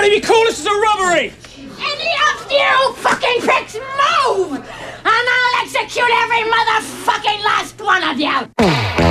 One of you call this as a robbery! Any of you fucking pricks move! And I'll execute every motherfucking last one of you!